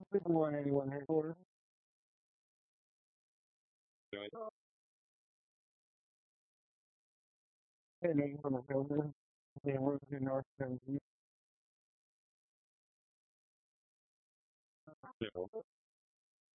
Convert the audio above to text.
We don't want anyone headquarters. Heading from the building. They work in North Carolina.